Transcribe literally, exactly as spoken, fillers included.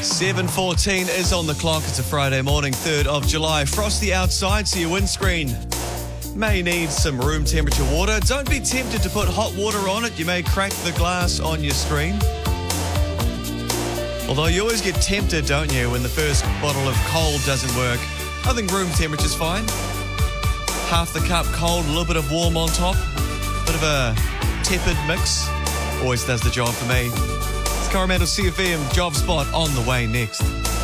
seven fourteen is on the clock. It's a Friday morning, third of July. Frosty outside, so your windscreen may need some room temperature water. Don't be tempted to put hot water on it. You may crack the glass on your screen. Although you always get tempted, don't you, when the first bottle of cold doesn't work. I think room temperature's fine. Half the cup cold, a little bit of warm on top. Bit of a tepid mix. Always does the job for me. It's Coromandel C F M Job Spot on the way next.